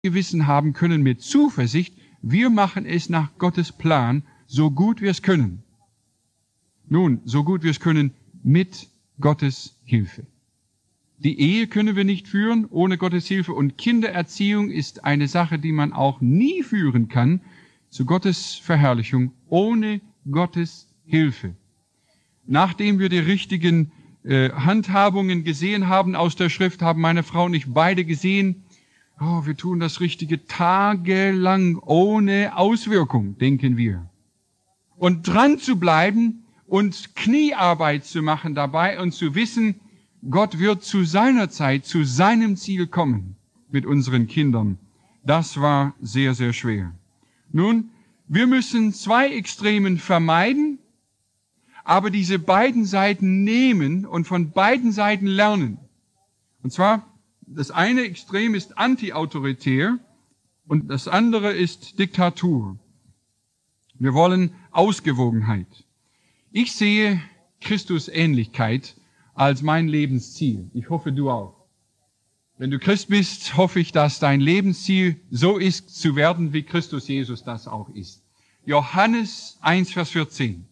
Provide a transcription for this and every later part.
Gewissen haben können mit Zuversicht, wir machen es nach Gottes Plan, so gut wir es können. Nun, so gut wir es können, mit Gottes Hilfe. Die Ehe können wir nicht führen ohne Gottes Hilfe, und Kindererziehung ist eine Sache, die man auch nie führen kann, zu Gottes Verherrlichung, ohne Gottes Hilfe. Nachdem wir die richtigen Handhabungen gesehen haben aus der Schrift, haben meine Frau und ich beide gesehen, wir tun das Richtige tagelang ohne Auswirkung, denken wir. Und dran zu bleiben und Kniearbeit zu machen dabei und zu wissen, Gott wird zu seiner Zeit, zu seinem Ziel kommen mit unseren Kindern. Das war sehr, sehr schwer. Nun, wir müssen zwei Extremen vermeiden, aber diese beiden Seiten nehmen und von beiden Seiten lernen. Und zwar, das eine Extrem ist antiautoritär und das andere ist Diktatur. Wir wollen Ausgewogenheit. Ich sehe Christusähnlichkeit als mein Lebensziel. Ich hoffe, du auch. Wenn du Christ bist, hoffe ich, dass dein Lebensziel so ist, zu werden, wie Christus Jesus das auch ist. Johannes 1, Vers 14.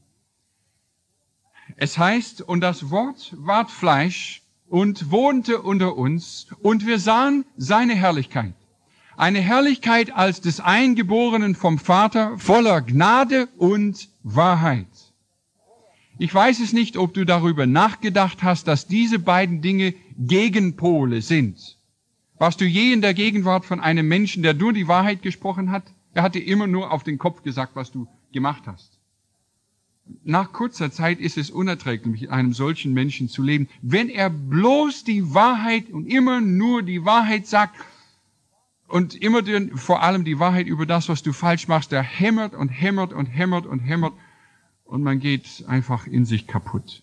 Es heißt, und das Wort ward Fleisch und wohnte unter uns, und wir sahen seine Herrlichkeit. Eine Herrlichkeit als des Eingeborenen vom Vater, voller Gnade und Wahrheit. Ich weiß es nicht, ob du darüber nachgedacht hast, dass diese beiden Dinge Gegenpole sind. Warst du je in der Gegenwart von einem Menschen, der nur die Wahrheit gesprochen hat? Er hat dir immer nur auf den Kopf gesagt, was du gemacht hast. Nach kurzer Zeit ist es unerträglich, mit einem solchen Menschen zu leben. Wenn er bloß die Wahrheit und immer nur die Wahrheit sagt und immer vor allem die Wahrheit über das, was du falsch machst, der hämmert und hämmert und hämmert und hämmert und man geht einfach in sich kaputt.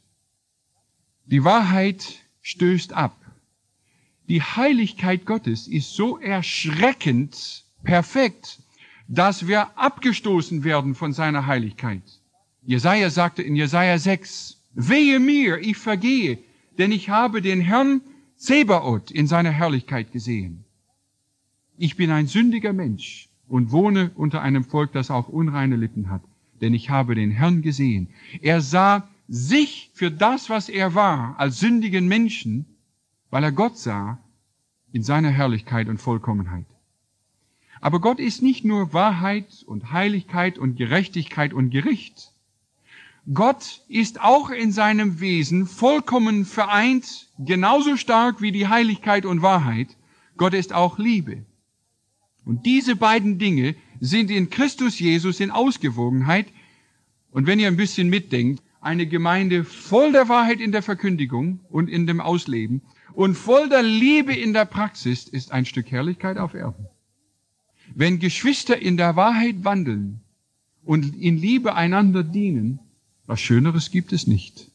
Die Wahrheit stößt ab. Die Heiligkeit Gottes ist so erschreckend perfekt, dass wir abgestoßen werden von seiner Heiligkeit. Jesaja sagte in Jesaja 6, wehe mir, ich vergehe, denn ich habe den Herrn Zebaoth in seiner Herrlichkeit gesehen. Ich bin ein sündiger Mensch und wohne unter einem Volk, das auch unreine Lippen hat, denn ich habe den Herrn gesehen. Er sah sich für das, was er war, als sündigen Menschen, weil er Gott sah in seiner Herrlichkeit und Vollkommenheit. Aber Gott ist nicht nur Wahrheit und Heiligkeit und Gerechtigkeit und Gericht. Gott ist auch in seinem Wesen vollkommen vereint, genauso stark wie die Heiligkeit und Wahrheit. Gott ist auch Liebe. Und diese beiden Dinge sind in Christus Jesus in Ausgewogenheit. Und wenn ihr ein bisschen mitdenkt, eine Gemeinde voll der Wahrheit in der Verkündigung und in dem Ausleben und voll der Liebe in der Praxis ist ein Stück Herrlichkeit auf Erden. Wenn Geschwister in der Wahrheit wandeln und in Liebe einander dienen, was Schöneres gibt es nicht.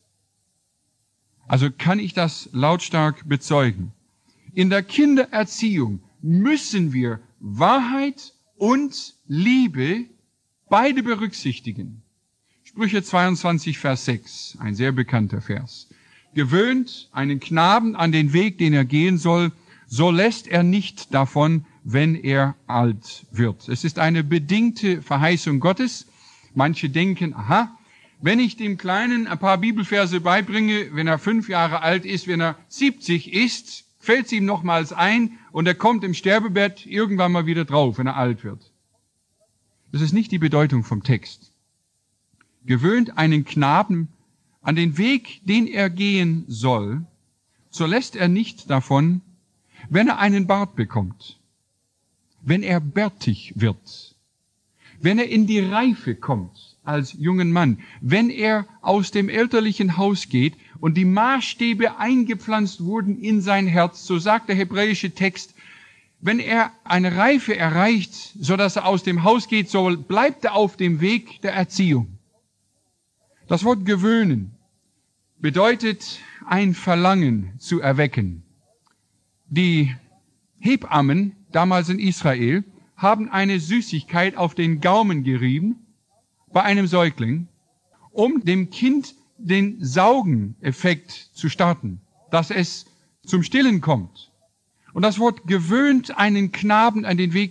Also kann ich das lautstark bezeugen. In der Kindererziehung müssen wir Wahrheit und Liebe beide berücksichtigen. Sprüche 22, Vers 6, ein sehr bekannter Vers. Gewöhnt einen Knaben an den Weg, den er gehen soll, so lässt er nicht davon, wenn er alt wird. Es ist eine bedingte Verheißung Gottes. Manche denken, wenn ich dem Kleinen ein paar Bibelverse beibringe, wenn er 5 Jahre alt ist, wenn er 70 ist, fällt es ihm nochmals ein und er kommt im Sterbebett irgendwann mal wieder drauf, wenn er alt wird. Das ist nicht die Bedeutung vom Text. Gewöhnt einen Knaben an den Weg, den er gehen soll, so lässt er nicht davon, wenn er einen Bart bekommt, wenn er bärtig wird, wenn er in die Reife kommt als jungen Mann, wenn er aus dem elterlichen Haus geht und die Maßstäbe eingepflanzt wurden in sein Herz, so sagt der hebräische Text, wenn er eine Reife erreicht, so dass er aus dem Haus geht, so bleibt er auf dem Weg der Erziehung. Das Wort gewöhnen bedeutet ein Verlangen zu erwecken. Die Hebammen damals in Israel haben eine Süßigkeit auf den Gaumen gerieben bei einem Säugling, um dem Kind den Saugeneffekt zu starten, dass es zum Stillen kommt. Und das Wort gewöhnt einen Knaben an den Weg